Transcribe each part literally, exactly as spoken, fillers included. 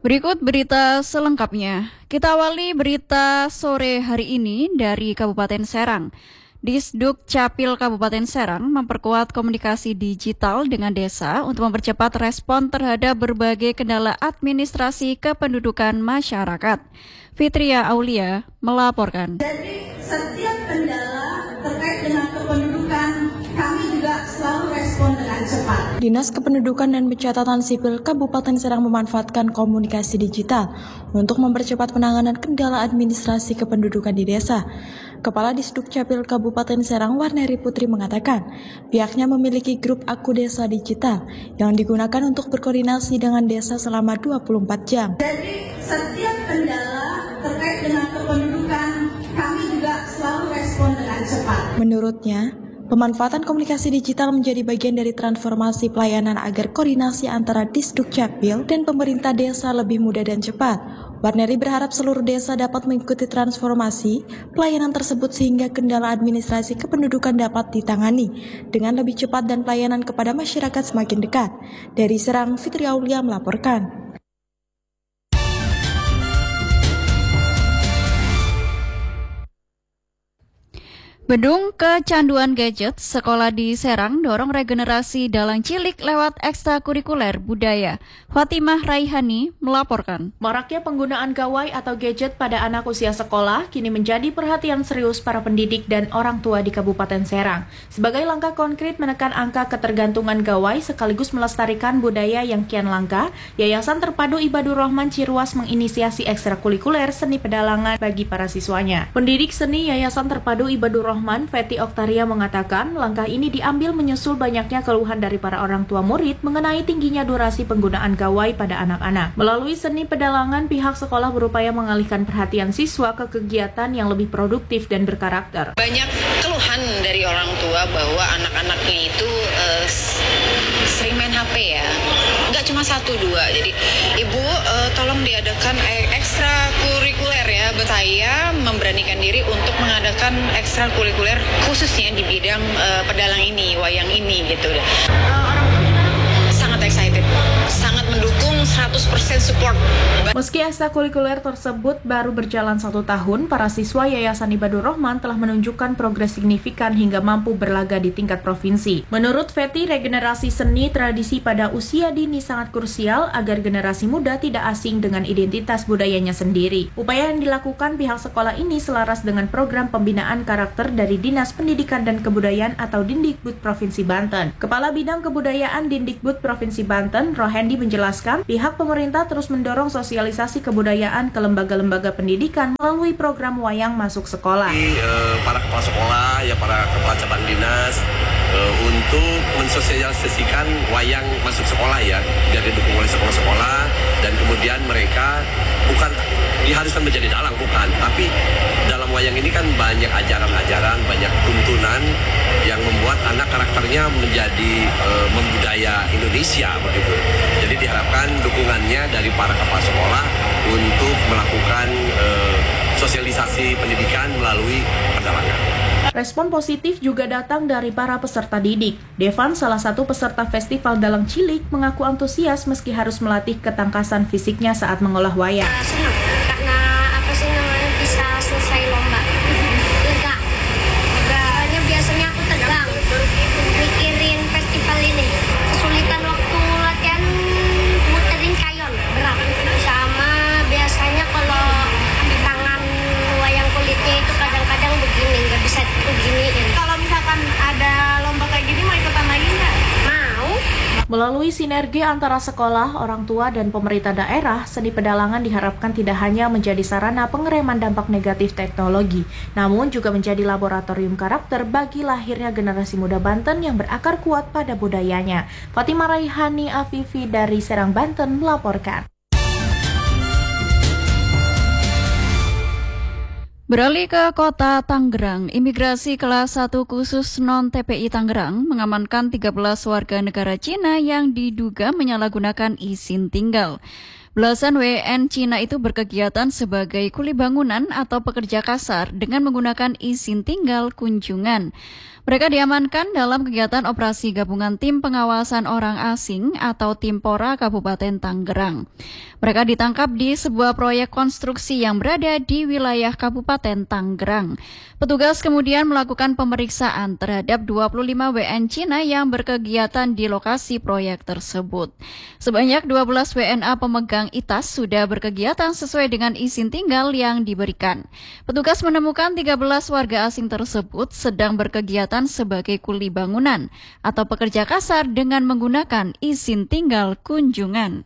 Berikut berita selengkapnya. Kita awali berita sore hari ini dari Kabupaten Serang. Disduk Capil Kabupaten Serang memperkuat komunikasi digital dengan desa untuk mempercepat respon terhadap berbagai kendala administrasi kependudukan masyarakat. Fitria Aulia melaporkan. Jadi setiap kendala terkait dengan kependudukan kami juga selalu respon dengan cepat. Dinas Kependudukan dan Pencatatan Sipil Kabupaten Serang memanfaatkan komunikasi digital untuk mempercepat penanganan kendala administrasi kependudukan di desa. Kepala Disduk Capil Kabupaten Serang Warneri Putri mengatakan, pihaknya memiliki grup aku desa digital yang digunakan untuk berkoordinasi dengan desa selama dua puluh empat jam. Jadi setiap kendala terkait dengan kependudukan kami juga selalu respon dengan cepat. Menurutnya, pemanfaatan komunikasi digital menjadi bagian dari transformasi pelayanan agar koordinasi antara Disduk Capil dan pemerintah desa lebih mudah dan cepat. Warneri berharap seluruh desa dapat mengikuti transformasi pelayanan tersebut sehingga kendala administrasi kependudukan dapat ditangani dengan lebih cepat dan pelayanan kepada masyarakat semakin dekat. Dari Serang, Fitri Aulia melaporkan. Bendung kecanduan gadget, sekolah di Serang dorong regenerasi dalang cilik lewat ekstrakurikuler budaya. Fatimah Raihani melaporkan. Maraknya penggunaan gawai atau gadget pada anak usia sekolah kini menjadi perhatian serius para pendidik dan orang tua di Kabupaten Serang. Sebagai langkah konkret menekan angka ketergantungan gawai sekaligus melestarikan budaya yang kian langka, Yayasan Terpadu Ibadur Rahman Ciruas menginisiasi ekstrakurikuler seni pedalangan bagi para siswanya. Pendidik seni Yayasan Terpadu Ibadur Rahman, Feti Oktaria mengatakan langkah ini diambil menyusul banyaknya keluhan dari para orang tua murid mengenai tingginya durasi penggunaan gawai pada anak-anak. Melalui seni pedalangan, pihak sekolah berupaya mengalihkan perhatian siswa ke kegiatan yang lebih produktif dan berkarakter. Banyak keluhan dari orang tua bahwa anak-anaknya itu uh, sering main H P ya. Nggak cuma satu dua. Jadi ibu uh, tolong diadakan ekstrakurikuler ya. Saya memberanikan diri untuk mengadakan ekstrakurikuler khususnya di bidang uh, pedalang ini, wayang ini gitu. Uh, orang tua sangat excited, sangat mendukung, seratus persen support. Meski ekstrakurikuler tersebut baru berjalan satu tahun, para siswa Yayasan Ibadur Rahman telah menunjukkan progres signifikan hingga mampu berlaga di tingkat provinsi. Menurut Feti, regenerasi seni tradisi pada usia dini sangat krusial agar generasi muda tidak asing dengan identitas budayanya sendiri. Upaya yang dilakukan pihak sekolah ini selaras dengan program pembinaan karakter dari Dinas Pendidikan dan Kebudayaan atau Dindikbud Provinsi Banten. Kepala Bidang Kebudayaan Dindikbud Provinsi Banten, Rohendi menjelaskan, pihak pemerintah terus mendorong sosialisasi kebudayaan ke lembaga-lembaga pendidikan melalui program wayang masuk sekolah. Jadi, eh, para kepala sekolah, ya para kepala cabang dinas eh, untuk mensosialisasikan wayang masuk sekolah ya, biar didukung oleh sekolah-sekolah dan kemudian mereka bukan diharuskan menjadi dalang, bukan, tapi dalam wayang ini kan banyak ajaran-ajaran, banyak tuntunan yang membuat anak karakternya menjadi uh, membudaya Indonesia begitu. Jadi diharapkan dukungannya dari para kepala sekolah untuk melakukan uh, sosialisasi pendidikan melalui pedalangan. Respon positif juga datang dari para peserta didik. Devan, salah satu peserta festival dalang cilik, mengaku antusias meski harus melatih ketangkasan fisiknya saat mengolah wayang. Uh, senang, karena apa sih namanya bisa selesai lomba. Lega. Soalnya biasanya aku tegang mikirin festival ini. Kesulitan waktu latihan muterin kayon, berat. Sama biasanya kalau tangan wayang kulitnya itu kadang-kadang begini, nggak bisa beginiin. Kalau misalkan ada lomba kayak gini mau ikutan lagi nggak? Mau. Melalui sinergi antara sekolah, orang tua, dan pemerintah daerah, seni pedalangan diharapkan tidak hanya menjadi sarana pengereman dampak negatif teknologi, namun juga menjadi laboratorium karakter bagi lahirnya generasi muda Banten yang berakar kuat pada budayanya. Fatimah Raihani Afifi dari Serang, Banten melaporkan. Beralih ke kota Tangerang, imigrasi kelas satu khusus non-T P I Tangerang mengamankan tiga belas warga negara Cina yang diduga menyalahgunakan izin tinggal. Belasan W N Cina itu berkegiatan sebagai kuli bangunan atau pekerja kasar dengan menggunakan izin tinggal kunjungan. Mereka diamankan dalam kegiatan operasi gabungan tim pengawasan orang asing atau Timpora Kabupaten Tangerang. Mereka ditangkap di sebuah proyek konstruksi yang berada di wilayah Kabupaten Tangerang. Petugas kemudian melakukan pemeriksaan terhadap dua puluh lima W N Cina yang berkegiatan di lokasi proyek tersebut. Sebanyak dua belas W N A pemegang I T A S sudah berkegiatan sesuai dengan izin tinggal yang diberikan. Petugas menemukan tiga belas warga asing tersebut sedang berkegiatan sebagai kuli bangunan atau pekerja kasar dengan menggunakan izin tinggal kunjungan.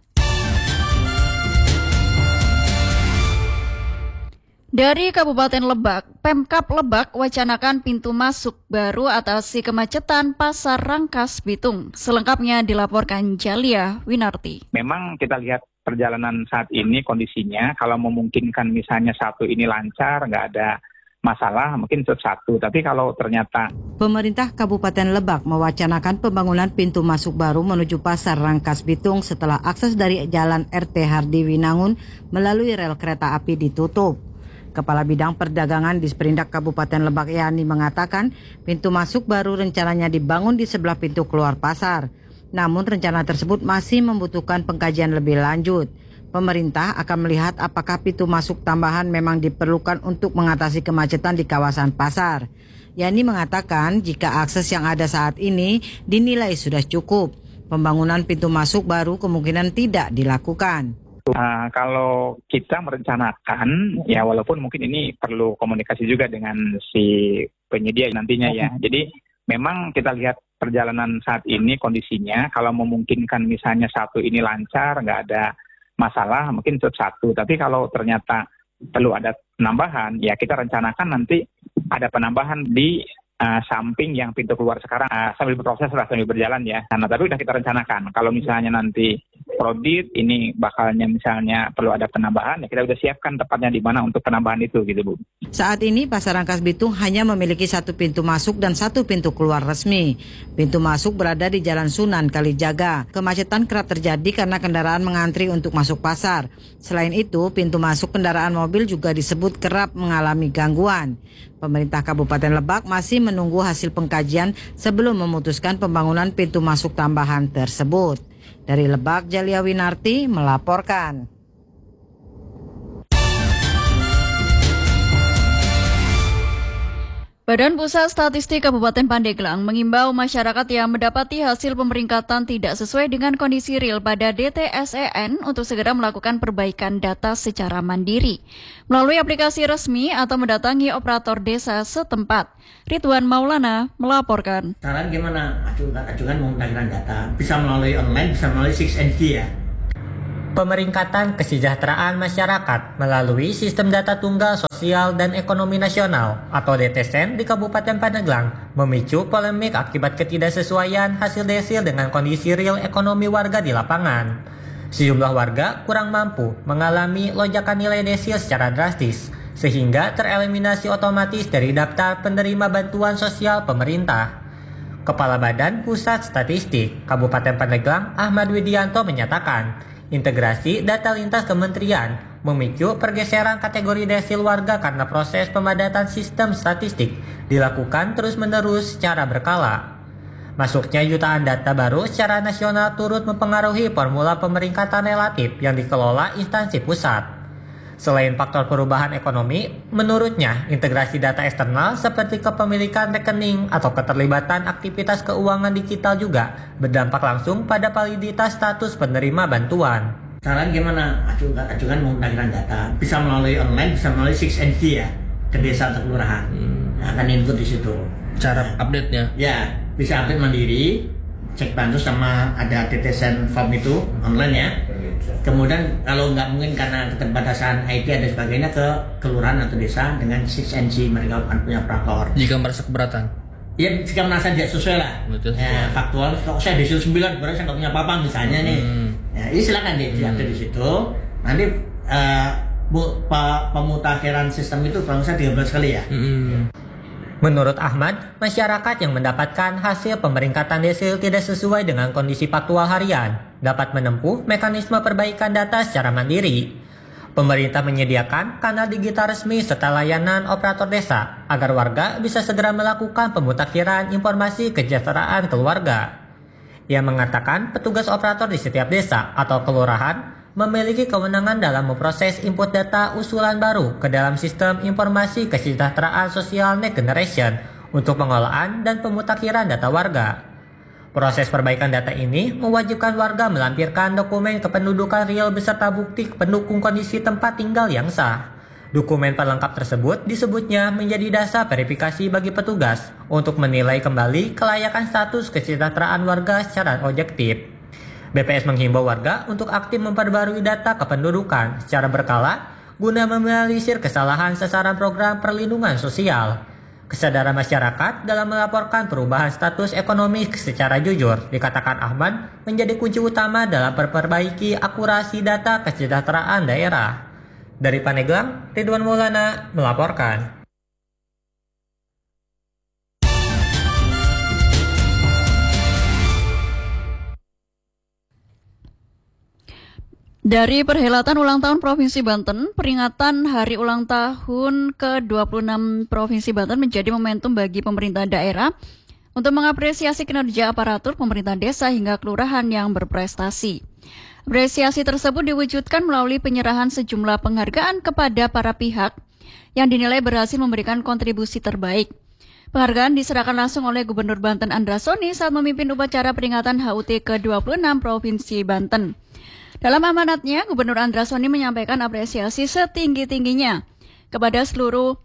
Dari Kabupaten Lebak, Pemkab Lebak wacanakan pintu masuk baru atasi kemacetan Pasar Rangkas Bitung. Selengkapnya dilaporkan Jalia Winarti. Memang kita lihat perjalanan saat ini kondisinya, kalau memungkinkan misalnya satu ini lancar, nggak ada masalah, mungkin satu. Tapi kalau ternyata Pemerintah Kabupaten Lebak mewacanakan pembangunan pintu masuk baru menuju Pasar Rangkas Bitung setelah akses dari Jalan R T Hardi Winangun melalui rel kereta api ditutup. Kepala Bidang Perdagangan Disperindak Kabupaten Lebak Yani mengatakan pintu masuk baru rencananya dibangun di sebelah pintu keluar pasar. Namun rencana tersebut masih membutuhkan pengkajian lebih lanjut. Pemerintah akan melihat apakah pintu masuk tambahan memang diperlukan untuk mengatasi kemacetan di kawasan pasar. Yani mengatakan jika akses yang ada saat ini dinilai sudah cukup, pembangunan pintu masuk baru kemungkinan tidak dilakukan. Uh, kalau kita merencanakan, ya walaupun mungkin ini perlu komunikasi juga dengan si penyedia nantinya ya. Jadi memang kita lihat perjalanan saat ini kondisinya, kalau memungkinkan misalnya satu ini lancar, nggak ada masalah, mungkin satu. Tapi kalau ternyata perlu ada penambahan, ya kita rencanakan nanti ada penambahan di uh, samping yang pintu keluar sekarang uh, sambil berproses lah, sambil berjalan ya. Nah, tapi udah kita rencanakan. Kalau misalnya nanti Prodit ini bakalnya misalnya perlu ada penambahan, ya kita udah siapkan tepatnya di mana untuk penambahan itu gitu Bu. Saat ini Pasar Rangkas Bitung hanya memiliki satu pintu masuk dan satu pintu keluar resmi. Pintu masuk berada di Jalan Sunan Kalijaga. Kemacetan kerap terjadi karena kendaraan mengantri untuk masuk pasar. Selain itu, pintu masuk kendaraan mobil juga disebut kerap mengalami gangguan. Pemerintah Kabupaten Lebak masih menunggu hasil pengkajian sebelum memutuskan pembangunan pintu masuk tambahan tersebut. Dari Lebak, Jalia Winarti melaporkan. Badan Pusat Statistik Kabupaten Pandeglang mengimbau masyarakat yang mendapati hasil pemeringkatan tidak sesuai dengan kondisi real pada D T S E N untuk segera melakukan perbaikan data secara mandiri melalui aplikasi resmi atau mendatangi operator desa setempat. Ridwan Maulana melaporkan. Saran gimana? Ajukan menggunakan data, bisa melalui online, bisa melalui enam N G ya. Pemeringkatan kesejahteraan masyarakat melalui Sistem Data Tunggal Sosial dan Ekonomi Nasional atau D T S E N di Kabupaten Pandeglang memicu polemik akibat ketidaksesuaian hasil desil dengan kondisi real ekonomi warga di lapangan. Sejumlah warga kurang mampu mengalami lonjakan nilai desil secara drastis sehingga tereliminasi otomatis dari daftar penerima bantuan sosial pemerintah. Kepala Badan Pusat Statistik Kabupaten Pandeglang Ahmad Widianto menyatakan integrasi data lintas kementerian memicu pergeseran kategori desil warga karena proses pemadatan sistem statistik dilakukan terus-menerus secara berkala. Masuknya jutaan data baru secara nasional turut mempengaruhi formula pemeringkatan relatif yang dikelola instansi pusat. Selain faktor perubahan ekonomi, menurutnya integrasi data eksternal seperti kepemilikan rekening atau keterlibatan aktivitas keuangan digital juga berdampak langsung pada validitas status penerima bantuan. Saran gimana? Ajukan, ajukan menggunakan data, bisa melalui online, bisa melalui enam N G ya, ke desa atau kelurahan. Hmm. Akan input di situ. Cara update-nya? Ya, bisa update mandiri, cek bantus sama ada D T S E N form itu online ya. Kemudian kalau nggak mungkin karena keterbatasan I T dan sebagainya ke kelurahan atau desa dengan enam N G mereka akan punya prakor. Jika merasa keberatan? Ya jika merasa tidak sesuai lah. Betul. Ya, faktual. Kalau saya desil sembilan, berarti saya nggak punya apa-apa misalnya hmm. nih. Ya, ini silakan deh diatur hmm. di situ. Nanti uh, bu, pa, pemutakhiran sistem itu kalau saya tiga belas kali ya. Hmm. Menurut Ahmad, masyarakat yang mendapatkan hasil pemeringkatan desil tidak sesuai dengan kondisi faktual harian dapat menempuh mekanisme perbaikan data secara mandiri. Pemerintah menyediakan kanal digital resmi serta layanan operator desa agar warga bisa segera melakukan pemutakhiran informasi kesejahteraan keluarga. Ia mengatakan petugas operator di setiap desa atau kelurahan memiliki kewenangan dalam memproses input data usulan baru ke dalam sistem informasi kesejahteraan sosial Next Generation untuk pengolahan dan pemutakhiran data warga. Proses perbaikan data ini mewajibkan warga melampirkan dokumen kependudukan real beserta bukti pendukung kondisi tempat tinggal yang sah. Dokumen pelengkap tersebut disebutnya menjadi dasar verifikasi bagi petugas untuk menilai kembali kelayakan status kesejahteraan warga secara objektif. B P S menghimbau warga untuk aktif memperbarui data kependudukan secara berkala guna meminimalisir kesalahan sasaran program perlindungan sosial. Kesadaran masyarakat dalam melaporkan perubahan status ekonomi secara jujur, dikatakan Ahmad, menjadi kunci utama dalam memperbaiki akurasi data kesejahteraan daerah. Dari Pandeglang, Ridwan Maulana melaporkan. Dari perhelatan ulang tahun Provinsi Banten, peringatan Hari Ulang Tahun ke dua puluh enam Provinsi Banten menjadi momentum bagi pemerintah daerah untuk mengapresiasi kinerja aparatur pemerintah desa hingga kelurahan yang berprestasi. Apresiasi tersebut diwujudkan melalui penyerahan sejumlah penghargaan kepada para pihak yang dinilai berhasil memberikan kontribusi terbaik. Penghargaan diserahkan langsung oleh Gubernur Banten Andra Soni saat memimpin upacara peringatan H U T ke dua puluh enam Provinsi Banten. Dalam amanatnya, Gubernur Andra Soni menyampaikan apresiasi setinggi-tingginya kepada seluruh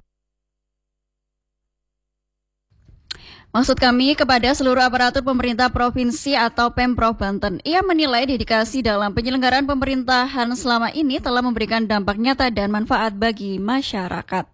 Maksud kami kepada seluruh aparatur pemerintah provinsi atau Pemprov Banten. Ia menilai dedikasi dalam penyelenggaraan pemerintahan selama ini telah memberikan dampak nyata dan manfaat bagi masyarakat.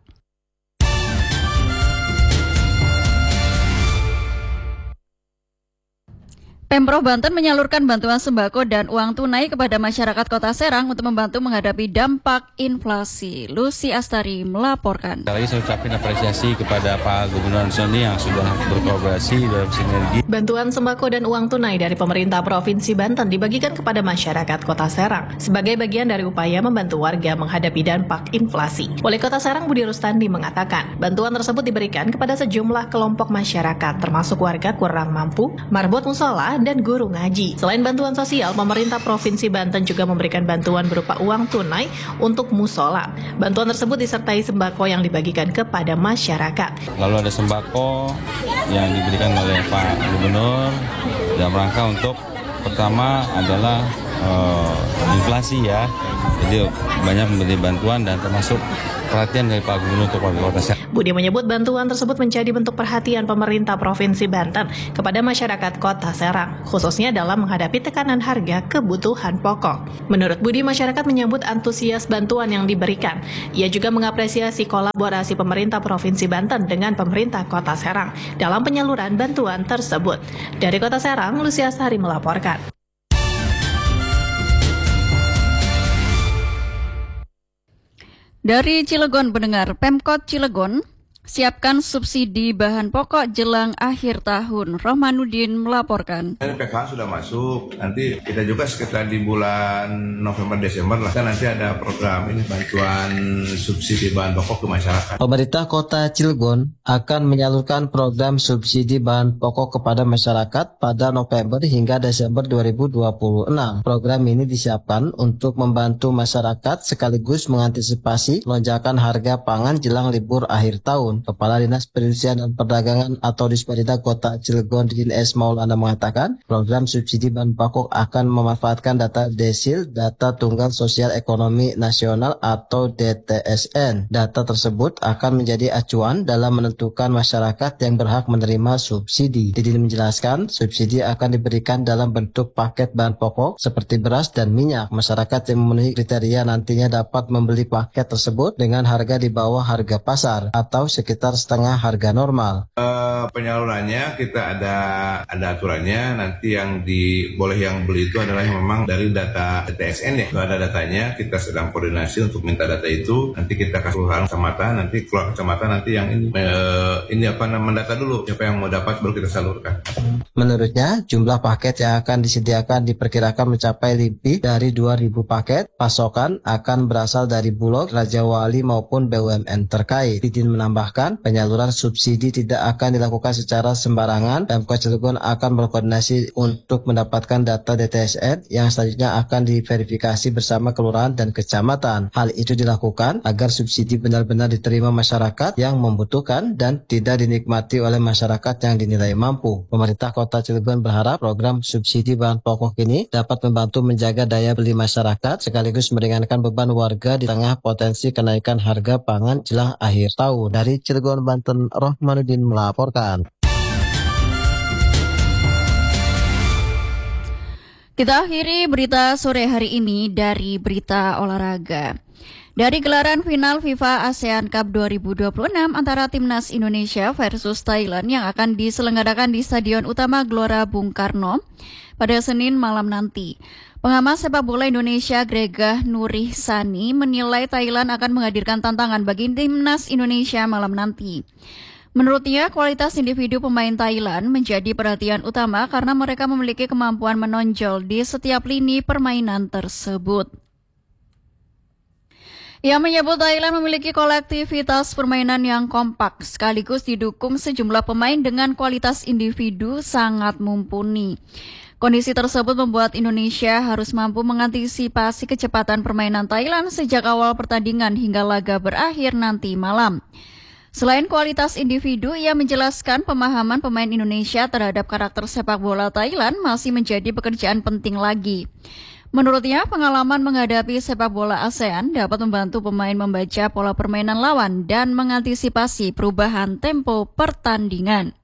Pemprov Banten menyalurkan bantuan sembako dan uang tunai kepada masyarakat Kota Serang untuk membantu menghadapi dampak inflasi. Lucy Astari melaporkan. Sekali lagi saya ucapkan apresiasi kepada Pak Gubernur Soni yang sudah berkolaborasi dalam sinergi. Bantuan sembako dan uang tunai dari pemerintah Provinsi Banten dibagikan kepada masyarakat Kota Serang sebagai bagian dari upaya membantu warga menghadapi dampak inflasi. Wali Kota Serang Budi Rustandi mengatakan, bantuan tersebut diberikan kepada sejumlah kelompok masyarakat termasuk warga kurang mampu, marbot musola, dan guru ngaji. Selain bantuan sosial, pemerintah Provinsi Banten juga memberikan bantuan berupa uang tunai untuk musola. Bantuan tersebut disertai sembako yang dibagikan kepada masyarakat. Lalu ada sembako yang diberikan oleh Pak Gubernur dalam rangka untuk pertama adalah uh, inflasi ya. Jadi banyak memberi bantuan dan termasuk perhatian dari Pak Gubernur untuk warga Kota Serang. Budi menyebut bantuan tersebut menjadi bentuk perhatian pemerintah Provinsi Banten kepada masyarakat Kota Serang, khususnya dalam menghadapi tekanan harga kebutuhan pokok. Menurut Budi, masyarakat menyambut antusias bantuan yang diberikan. Ia juga mengapresiasi kolaborasi pemerintah Provinsi Banten dengan pemerintah Kota Serang dalam penyaluran bantuan tersebut. Dari Kota Serang, Lucia Sari melaporkan. Dari Cilegon pendengar, Pemkot Cilegon siapkan subsidi bahan pokok jelang akhir tahun. Rohmanuddin melaporkan. P K H sudah masuk, nanti kita juga sekitar di bulan November Desember lah kan nanti ada program ini bantuan subsidi bahan pokok ke masyarakat. Pemerintah Kota Cilegon akan menyalurkan program subsidi bahan pokok kepada masyarakat pada November hingga Desember dua ribu dua puluh enam. Program ini disiapkan untuk membantu masyarakat sekaligus mengantisipasi lonjakan harga pangan jelang libur akhir tahun. Kepala Dinas Perindustrian dan Perdagangan atau Disperida Kota Cilegon Didin S. Maulana mengatakan, program subsidi bahan pokok akan memanfaatkan data desil, data tunggal sosial ekonomi nasional atau D T S N. Data tersebut akan menjadi acuan dalam menentukan masyarakat yang berhak menerima subsidi. Didin menjelaskan, subsidi akan diberikan dalam bentuk paket bahan pokok seperti beras dan minyak. Masyarakat yang memenuhi kriteria nantinya dapat membeli paket tersebut dengan harga di bawah harga pasar atau sekitar sekitar setengah harga normal. Uh, penyalurannya kita ada ada aturannya. Nanti yang di boleh yang beli itu adalah yang memang dari data T S N ya. Itu ada datanya. Kita sedang koordinasi untuk minta data itu. Nanti kita kasih keluar kecamatan. Nanti keluar kecamatan nanti yang ini uh, ini apa namanya mendata dulu siapa yang mau dapat baru kita salurkan. Menurutnya jumlah paket yang akan disediakan diperkirakan mencapai lebih dari dua ribu paket. Pasokan akan berasal dari Bulog, Raja Wali maupun B U M N terkait. Didin menambahkan, penyaluran subsidi tidak akan dilakukan secara sembarangan. Pemkot Cilegon akan berkoordinasi untuk mendapatkan data D T S N yang selanjutnya akan diverifikasi bersama kelurahan dan kecamatan. Hal itu dilakukan agar subsidi benar-benar diterima masyarakat yang membutuhkan dan tidak dinikmati oleh masyarakat yang dinilai mampu. Pemerintah Kota Cilegon berharap program subsidi bahan pokok ini dapat membantu menjaga daya beli masyarakat sekaligus meringankan beban warga di tengah potensi kenaikan harga pangan jelang akhir tahun. Dari Cilegon, Banten, Rohmanuddin melaporkan. Kita akhiri berita sore hari ini dari berita olahraga. Dari gelaran final FIFA ASEAN Cup dua ribu dua puluh enam antara Timnas Indonesia versus Thailand yang akan diselenggarakan di Stadion Utama Gelora Bung Karno pada Senin malam nanti. Pengamat sepak bola Indonesia Gregah Nurih Sani menilai Thailand akan menghadirkan tantangan bagi Timnas Indonesia malam nanti. Menurutnya, kualitas individu pemain Thailand menjadi perhatian utama karena mereka memiliki kemampuan menonjol di setiap lini permainan tersebut. Ia menyebut Thailand memiliki kolektivitas permainan yang kompak, sekaligus didukung sejumlah pemain dengan kualitas individu sangat mumpuni. Kondisi tersebut membuat Indonesia harus mampu mengantisipasi kecepatan permainan Thailand sejak awal pertandingan hingga laga berakhir nanti malam. Selain kualitas individu, ia menjelaskan pemahaman pemain Indonesia terhadap karakter sepak bola Thailand masih menjadi pekerjaan penting lagi. Menurutnya, pengalaman menghadapi sepak bola ASEAN dapat membantu pemain membaca pola permainan lawan dan mengantisipasi perubahan tempo pertandingan.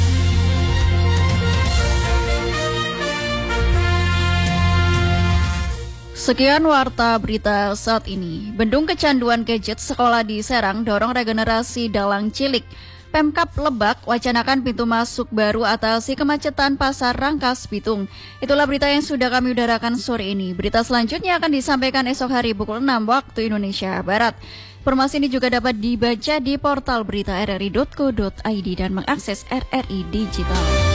Sekian warta berita saat ini. Bendung kecanduan gadget sekolah di Serang dorong regenerasi dalang cilik. Pemkab Lebak wacanakan pintu masuk baru atasi kemacetan Pasar Rangkas Bitung. Itulah berita yang sudah kami udarakan sore ini. Berita selanjutnya akan disampaikan esok hari pukul enam waktu Indonesia Barat. Informasi ini juga dapat dibaca di portal berita r r i dot co dot i d dan mengakses R R I Digital.